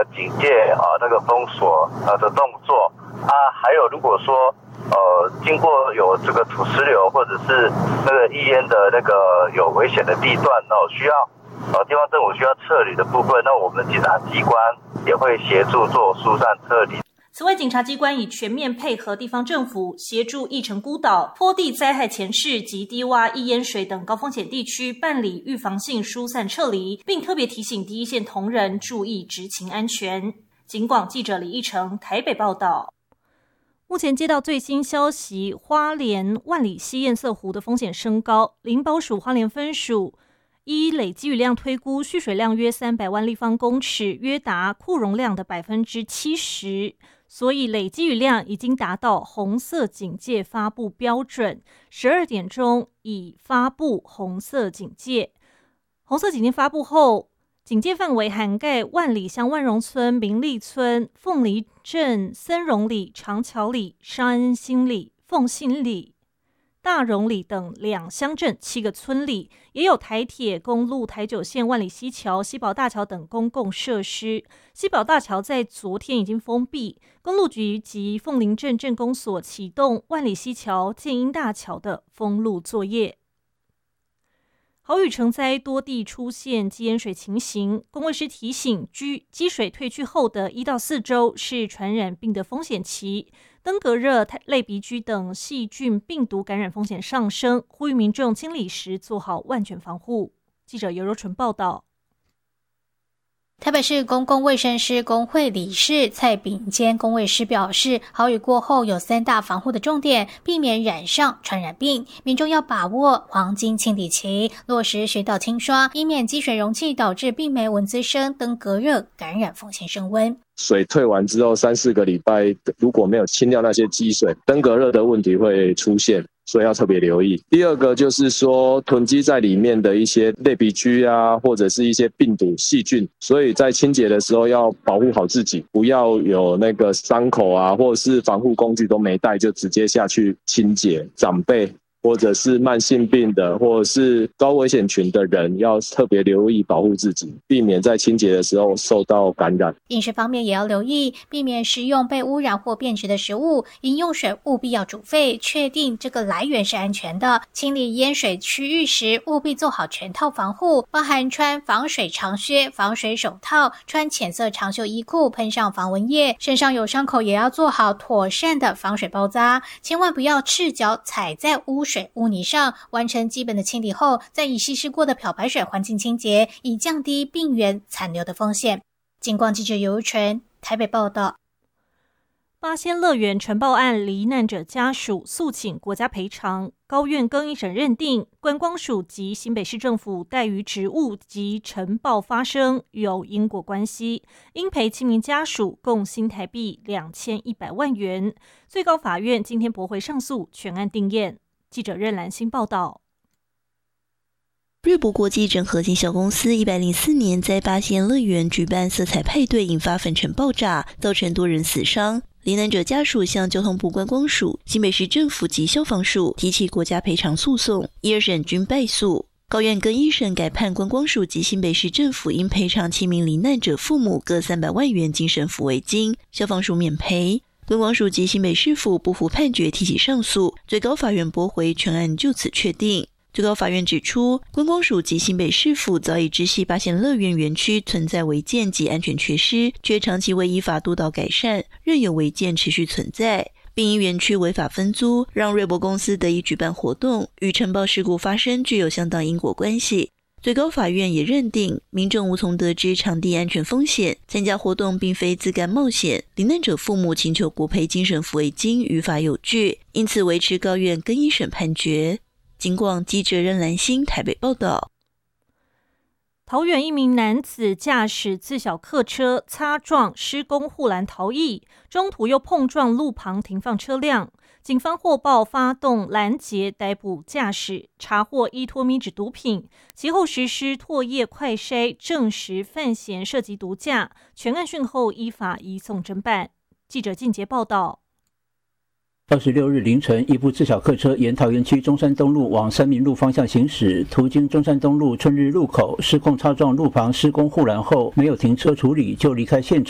警戒那个封锁的动作还有如果说经过有这个土石流或者是那个易淹的那个有危险的地段需要地方政府需要撤离的部分，那我们警察机关也会协助做疏散撤离。 此外，警察机关已全面配合地方政府，协助义城孤岛、坡地灾害前市及低洼易淹水等高风险地区办理预防性疏散撤离，并特别提醒第一线同仁注意执勤安全。警广记者李义成台北报道。目前接到最新消息，花莲万里溪堰塞湖的风险升高，林保署花莲分署依累积雨量推估，蓄水量约300万立方公尺，约达库容量的70%，所以累积雨量已经达到红色警戒发布标准。12点钟已发布红色警戒。红色警戒发布后，警戒范围涵盖万里乡万荣村、明利村、凤梨镇、森荣里、长桥里、沙恩新里、凤信里、大荣里等2乡镇7个村里，也有台铁公路台9线万里溪桥、西宝大桥等公共设施。西宝大桥在昨天已经封闭，公路局及凤林镇镇公所启动万里溪桥、建英大桥的封路作业。豪雨成灾，多地出现积淹水情形。公卫师提醒，积水退去后的1到4周是传染病的风险期，登革热、类鼻疽等细菌病毒感染风险上升，呼吁民众清理时做好万全防护。记者尤柔纯报道。 台北市公共卫生师工会理事蔡炳坚公卫师表示，豪雨过后有3大防护的重点，避免染上传染病，民众要把握黄金清理期，落实水道清刷，以免积水容器导致病媒蚊滋生、登革热感染风险升温。 水退完之后3-4个礼拜，如果没有清掉那些积水，登革热的问题会出现，所以要特别留意。第二个就是说囤积在里面的一些类鼻疽或者是一些病毒细菌，所以在清洁的时候要保护好自己，不要有那个伤口或者是防护工具都没带就直接下去清洁。长辈或者是慢性病的或者是高危险群的人要特别留意保护自己，避免在清洁的时候受到感染。 饮食方面也要留意，避免食用被污染或变质的食物，饮用水务必要煮沸，确定这个来源是安全的。清理淹水区域时务必做好全套防护，包含穿防水长靴、防水手套，穿浅色长袖衣裤，喷上防蚊液，身上有伤口也要做好妥善的防水包扎，千万不要赤脚踩在污水污泥上，完成基本的清理后，再以稀释过的漂白水环境清洁，以降低病原残留的风险。警广记者尤纯台北报道。 八仙乐园尘爆案罹难者家属诉请国家赔偿，高院更一审认定观光署及新北市政府怠于职务及尘爆发生有因果关系，应赔7名家属共新台币2100万元。最高法院今天驳回上诉，全案定验。记者任兰心报道。 瑞博国际整合经销公司104年在八仙乐园举办色彩派对，引发粉尘爆炸，造成多人死伤。罹难者家属向交通部观光署、新北市政府及消防署提起国家赔偿诉讼，1、2审均败诉。高院更一审改判观光署及新北市政府应赔偿7名罹难者父母各300万元精神抚慰金，消防署免赔。观光署及新北市府不服判决，提起上诉，最高法院驳回，全案就此确定。最高法院指出，观光署及新北市府早已知悉八仙乐园园区存在违建及安全缺失，却长期未依法督导改善，任由违建持续存在，并因园区违法分租，让瑞博公司得以举办活动，与尘爆事故发生具有相当因果关系。最高法院也认定，民众无从得知场地安全风险，参加活动并非自甘冒险，罹难者父母请求国赔精神抚慰金于法有据，因此维持高院更一审判决。警广记者任兰心台北报道。 桃园一名男子驾驶自小客车擦撞施工护栏逃逸，中途又碰撞路旁停放车辆，警方获报发动拦截逮捕驾驶，查获1脱米纸毒品，其后实施唾液快筛，证实犯嫌涉及毒驾，全案讯后依法移送侦办。记者靳杰报道。 26日凌晨，一部自小客车沿桃园区中山东路往三民路方向行驶，途经中山东路春日路口，失控擦撞路旁施工护栏后，没有停车处理就离开现场。